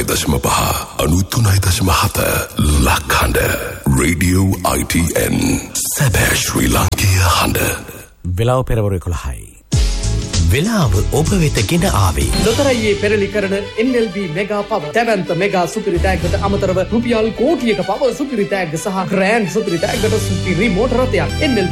93.5 ලක්හඬ Radio ITN සැබෑ ශ්‍රී ලාංකීය හඬ. වෙලාව පෙරවරු 11යි. වෙලාව ඔබ වෙත ගෙන ආවේ ලොතරැයියේ පෙරලි කරන NLB මෙගා පව දැවැන්ත මෙගා සුපිරි තෑග්ගට අමතරව රුපියල් කෝටියක පව සුපිරි තෑග්ග සහ ග්‍රෑන්ඩ් සුපිරි තෑග්ගට සුපිරි මෝටර රථයක් NLB